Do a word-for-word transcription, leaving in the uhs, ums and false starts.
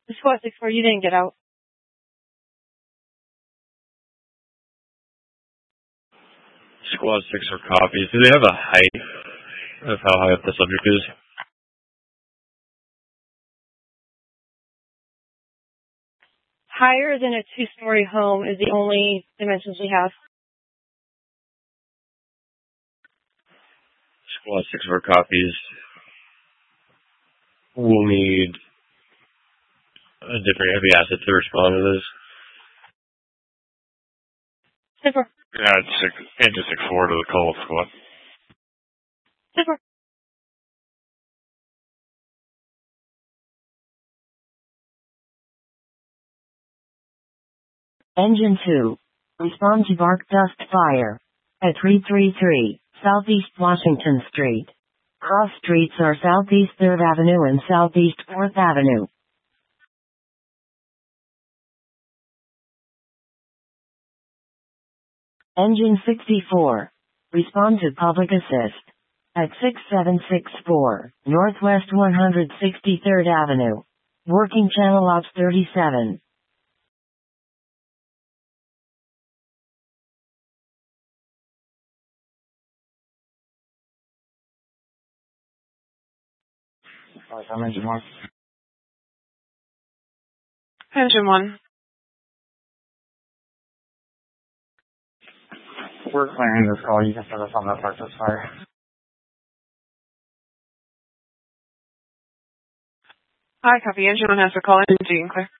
Squad six four, you didn't get out. Squad six four copies. Do they have a height of how high up the subject is? Higher than a two-story home is the only dimensions we have. Squad six four copies. We'll need a different heavy asset to respond to this. Super. Yeah, it's six, into six four to the call squad. Super. Engine two. Respond to bark dust fire. At three three three, Southeast Washington Street. Cross streets are Southeast third Avenue and Southeast fourth Avenue. Engine sixty-four. Respond to public assist. At six seven six four, Northwest one hundred sixty-third Avenue. Working channel ops thirty-seven. Alright, I'm engine one. Engine one. We're clearing this call. You can set us on that part this fire. Hi, copy. Engine one has a call. Engine clear.